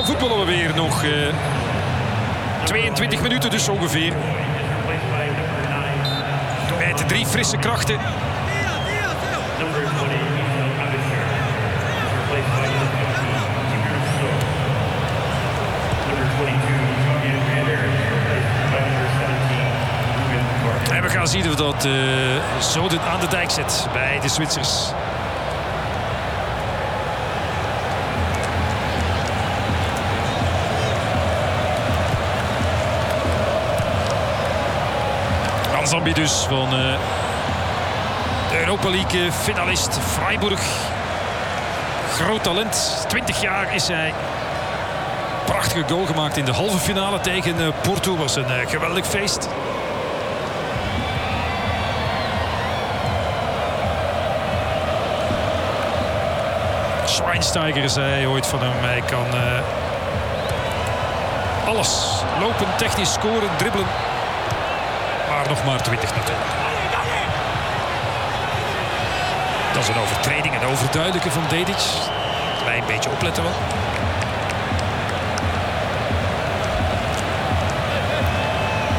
dan voetballen we weer nog 22 minuten dus ongeveer. Met de 3 frisse krachten. En we gaan zien of dat Zoden aan de dijk zet bij de Zwitsers. Zambi dus van de Europa League finalist Freiburg. Groot talent, 20 jaar is hij. Prachtige goal gemaakt in de halve finale tegen Porto. Was een geweldig feest. Schweinsteiger zei ooit van hem, hij kan alles. Lopen, technisch scoren, dribbelen. Maar nog maar 20 natuurlijk. Dat is een overtreding, een overduidelijke van Dedic. Klein beetje opletten wel.